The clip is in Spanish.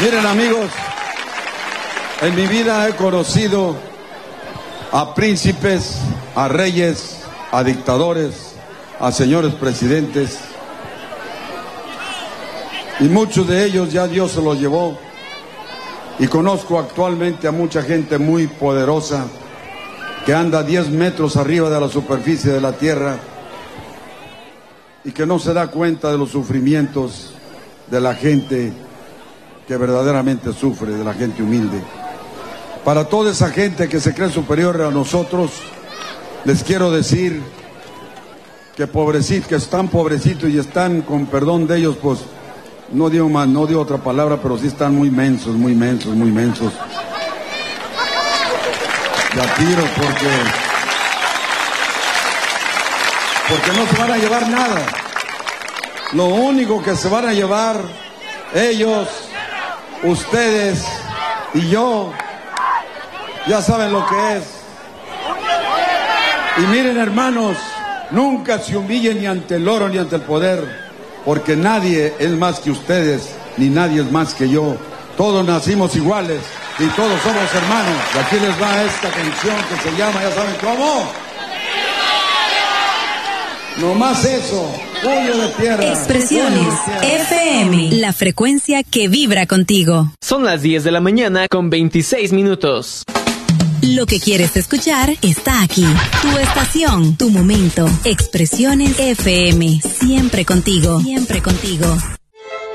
Miren, amigos, en mi vida he conocido a príncipes, a reyes, a dictadores, a señores presidentes, y muchos de ellos ya Dios se los llevó. Y conozco actualmente a mucha gente muy poderosa que anda 10 metros arriba de la superficie de la tierra y que no se da cuenta de los sufrimientos de la gente que verdaderamente sufre, de la gente humilde. Para toda esa gente que se cree superior a nosotros, les quiero decir que pobrecitos, que están pobrecitos y están, con perdón de ellos, pues no digo más, no digo otra palabra, pero sí están muy mensos, muy mensos, muy mensos. Ya tiro porque no se van a llevar nada. Lo único que se van a llevar ellos, ustedes y yo, ya saben lo que es. Y miren, hermanos, nunca se humillen ni ante el oro ni ante el poder, porque nadie es más que ustedes, ni nadie es más que yo. Todos nacimos iguales y todos somos hermanos. Y aquí les va esta canción que se llama, ya saben cómo. No más eso, puño de tierra. Expresiones FM, la frecuencia que vibra contigo. Son las 10 de la mañana con 26 minutos. Lo que quieres escuchar está aquí. Tu estación, tu momento. Expresiones FM, siempre contigo. Siempre contigo.